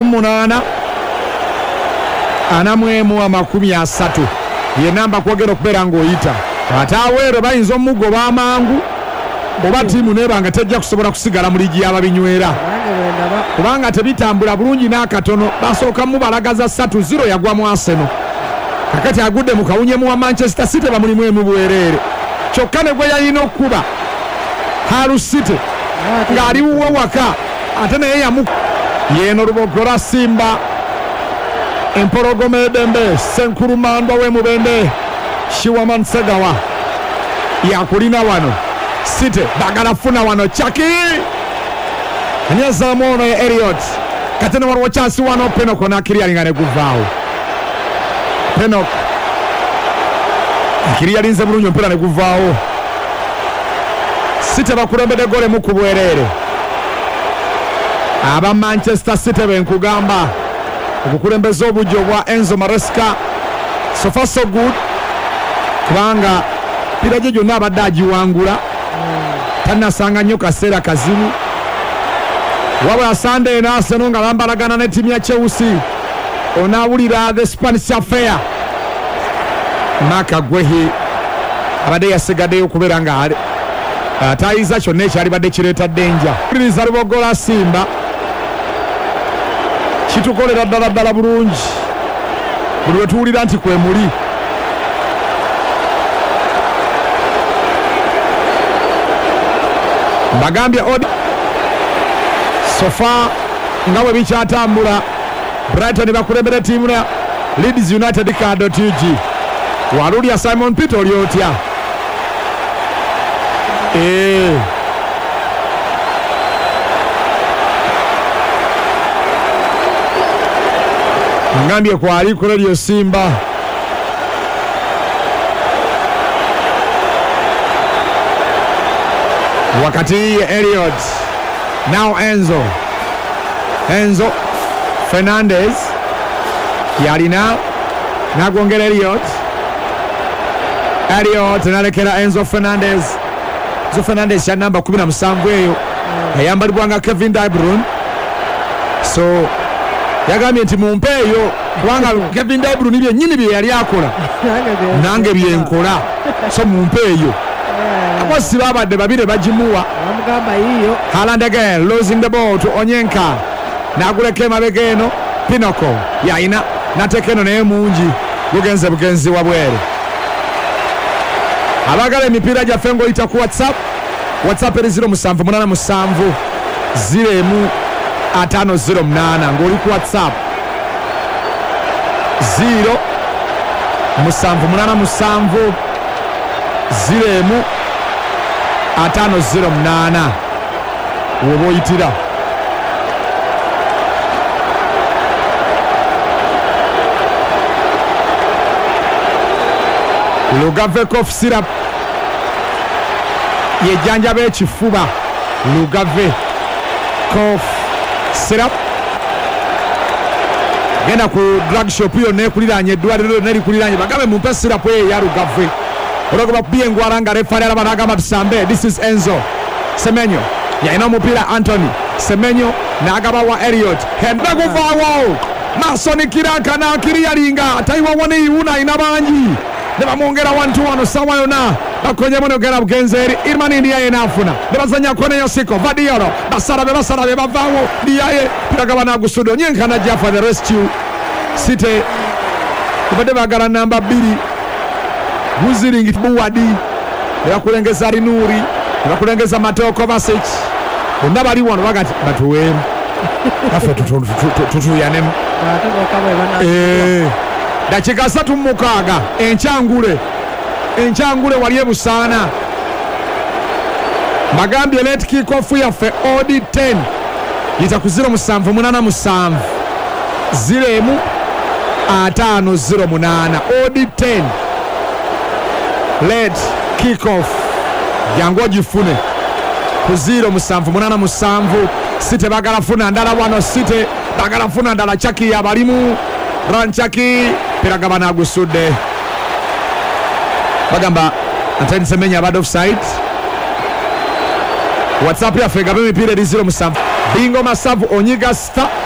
munana anamwemu amakumi asatu ye namba kwogera okubeera ng'oyita ate aweero bayinza omugoba amangu oba ttiimu nebanga tejja kusobola kusigala mu ligi y'ababinywera kubanga tebitambula bulungi n'akatono basooka mubalagaza 3-0 yagwa mu Arsenal kakati agudde mu kawunyemu wa Manchester City bamulimu emu bwereere kyokka ne gwe yalina okuba Hull City ng'ali wuwe waka ate naye yamu yeeno Lubogora Simba Empologoma Edembe Senkurumandwa w'Emubende Shiwaman Segawa yakulina wano City bagala funa wano Chaki anyazaamu ono ye Elliot kate ne waliwo chansi wano Penoko n'akiryalinga ne guvaawo Penok akiryalinze bulungi omupiira ne guvaawo City bakulembedde gole mu ku bwereere aba Manchester City benkugamba obukulembeze obujjo bwa Enzo Maresca so far so good kubanga mpira gye gyonna abadde agiwangula tannasanga nnyo kaseera kazibu wabula Sunday eno Arsenal nga bambalagana ne ttiimu ya Chelsea onaawulira the Spanish affair Mark Guehi abadde yasigaddeyo okubeera nga atayiza kyonna ekyalibadde kireeta ddenja kkiriza Lubogora Simba kitukolera ddala bulungi buli we tuwulira nti kwe muli mbagambye odi sofa nga bwe bikyatambula Brighton bakulembera ttiimu ya Leeds United Cardo-TG walulya Simon Peter oli otya ngambye kwali ku Radio Simba wakati Elliot now Enzo Fernandez yalina nagwongera Elliot nalekera Enzo Fernandez ya namba 17 eyo ayambalibwanga Kevin De Bruyne so yagambye nti mumpe eyo kubanga Kevin De Bruyne byennyini bye yali akola nange byenkola so mumpe eyo akosi babadde babire bagimuwa Haaland again losing the ball to Onyenka naguleka emabega eno Pinoko yayina nateeka eno naye mungi bugenzi wabwere abagala emipiira gyaffe ng'oyita ku WhatsApp eri 0787 0508 ng'oli ku WhatsApp 0787 0508 woba oyitira Lugave cough syrup yejjanjaba ekifuba Lugave cough syrup genda ku drug shop yonna ekuliraanye eddwaliro lyonna erikuliraanye bagambe mumpe syrup eyo eya Lugave olwokuba byengwala nga refari alaba n'agamba tusambe this is Enzo Semenyo yalina omupiira Anthony Semenyo n'agaba wa Elliot hembe guvaawo Masoni Kiraka n'akiryalinga tayiwawo neyiwuna alina bangi ne bamwongera 1-2 wano sawa yonna bakonyemu nogera bugenzi eri Irmani Ndiaye n'afuna ne bazanyako ne Yosiko Vadiolo basalabe bavaawo Ndiaye piragaba n'agusudde Onyenka najja for the rescue City kubadde bagala namba 2 Buziringi Buwadi ne bakulengeza Rinuri ne bakulengeza Mateo Kovacic bonna bali wano bagati batuweemu afe tutuyanemu dakika 36 enkyangule wali ebusaana magambye let kick off yaffe odi 10 yita ku 0787 0508 odi 10 let kick off jangu ogifune ku 0787 City bagala funa ndala wano City bagala funa ndala Chaki abalimu Ranchaki piragaba n'agusudde bagamba Anthony Semenyo abadde offside WhatsApp yaffe gaba emipiira eri 07 Bingo Masavu onyiga star